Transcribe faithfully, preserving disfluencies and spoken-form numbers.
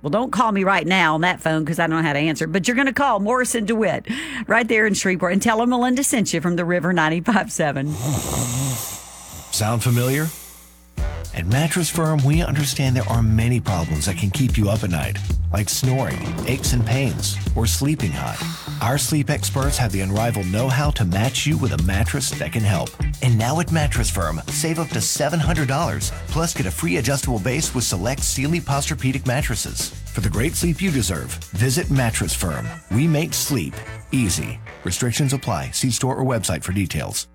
Well, don't call me right now on that phone because I don't know how to answer. But you're going to call Morrison DeWitt right there in Shreveport and tell him Melinda sent you from the River ninety-five point seven. Sound familiar? At Mattress Firm, we understand there are many problems that can keep you up at night, like snoring, aches and pains, or sleeping hot. Our sleep experts have the unrivaled know-how to match you with a mattress that can help. And now at Mattress Firm, save up to seven hundred dollars, plus get a free adjustable base with select Sealy Posturepedic mattresses. For the great sleep you deserve, visit Mattress Firm. We make sleep easy. Restrictions apply. See store or website for details.